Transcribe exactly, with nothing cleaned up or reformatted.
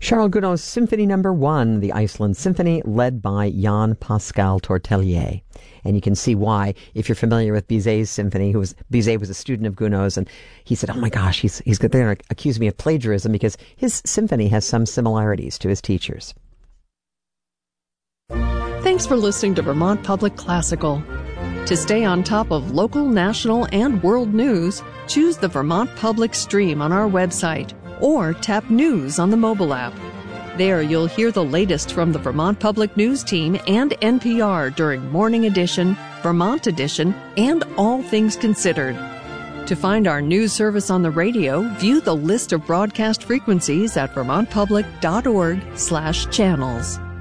Charles Gounod's Symphony Number One, the Iceland Symphony, led by Jan Pascal Tortelier. And you can see why, if you're familiar with Bizet's symphony, who was Bizet was a student of Gounod's, and he said, oh my gosh, he's, he's they're going to accuse me of plagiarism because his symphony has some similarities to his teacher's. Thanks for listening to Vermont Public Classical. To stay on top of local, national, and world news, choose the Vermont Public Stream on our website or tap News on the mobile app. There you'll hear the latest from the Vermont Public News team and N P R during Morning Edition, Vermont Edition, and All Things Considered. To find our news service on the radio, view the list of broadcast frequencies at vermont public dot org slash channels.